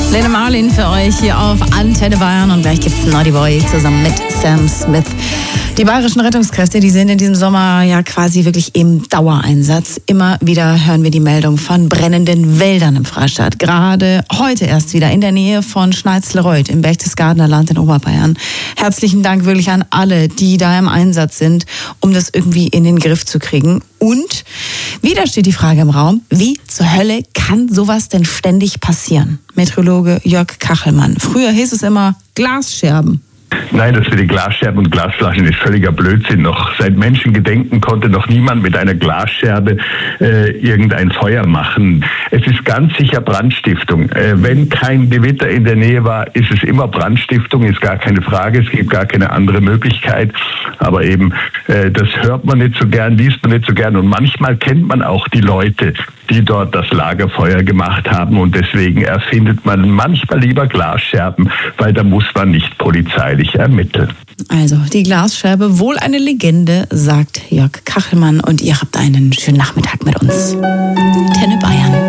Lena Marlin für euch hier auf Antenne Bayern und gleich gibt's Naughty Boy zusammen mit Sam Smith. Die bayerischen Rettungskräfte, die sind in diesem Sommer ja quasi wirklich im Dauereinsatz. Immer wieder hören wir die Meldung von brennenden Wäldern im Freistaat. Gerade heute erst wieder in der Nähe von Schneitzlereuth im Berchtesgadener Land in Oberbayern. Herzlichen Dank wirklich an alle, die da im Einsatz sind, um das irgendwie in den Griff zu kriegen. Und wieder steht die Frage im Raum, wie zur Hölle kann sowas denn ständig passieren? Meteorologe Jörg Kachelmann. Früher hieß es immer Glasscherben. Nein, das für die Glasscherben und Glasflaschen ist völliger Blödsinn. Noch seit Menschengedenken konnte noch niemand mit einer Glasscherbe irgendein Feuer machen. Es ist ganz sicher Brandstiftung. Wenn kein Gewitter in der Nähe war, ist es immer Brandstiftung, ist gar keine Frage. Es gibt gar keine andere Möglichkeit. Aber eben, das hört man nicht so gern, liest man nicht so gern. Und manchmal kennt man auch die Leute, die dort das Lagerfeuer gemacht haben. Und deswegen erfindet man manchmal lieber Glasscherben, weil da muss man nicht polizeilich ermitteln. Also die Glasscherbe, wohl eine Legende, sagt Jörg Kachelmann. Und ihr habt einen schönen Nachmittag mit uns. Antenne Bayern.